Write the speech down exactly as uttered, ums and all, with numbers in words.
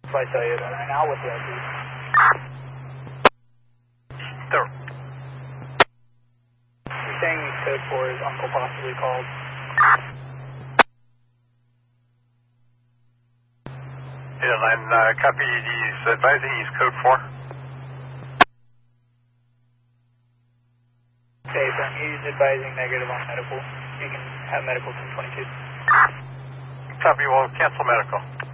Flight Toyota right now with the I D. Third. You're saying code four is Uncle possibly called. Yeah, line, uh, copy, he's advising he's code four. Okay, from he's advising negative on medical. You can have medical ten twenty-two. Copy, we'll cancel medical.